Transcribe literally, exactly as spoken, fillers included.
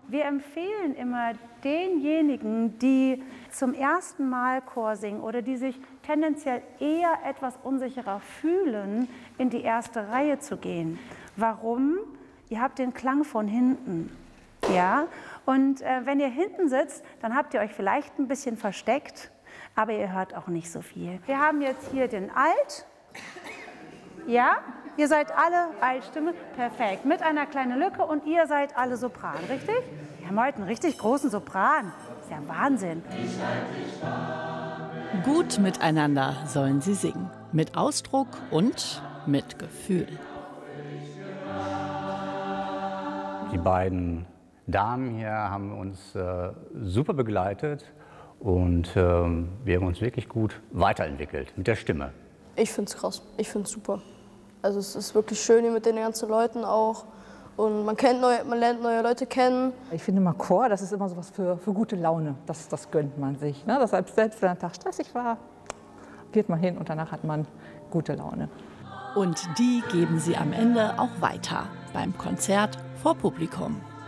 Wir empfehlen immer denjenigen, die zum ersten Mal Chor singen oder die sich tendenziell eher etwas unsicherer fühlen, in die erste Reihe zu gehen. Warum? Ihr habt den Klang von hinten. Ja? Und äh, wenn ihr hinten sitzt, dann habt ihr euch vielleicht ein bisschen versteckt, aber ihr hört auch nicht so viel. Wir haben jetzt hier den Alt. Ja? Ihr seid alle Altstimme, perfekt, mit einer kleinen Lücke und ihr seid alle Sopran, richtig? Wir haben heute einen richtig großen Sopran, das ist ja Wahnsinn. Gut miteinander sollen sie singen, mit Ausdruck und mit Gefühl. Die beiden Damen hier haben uns äh, super begleitet und äh, wir haben uns wirklich gut weiterentwickelt mit der Stimme. Ich finde es krass, ich finde es super. Also es ist wirklich schön hier mit den ganzen Leuten auch und man, kennt neue, man lernt neue Leute kennen. Ich finde immer Chor, das ist immer so was für, für gute Laune, das, das gönnt man sich. Ne? Deshalb, selbst wenn der Tag stressig war, geht man hin und danach hat man gute Laune. Und die geben sie am Ende auch weiter beim Konzert vor Publikum.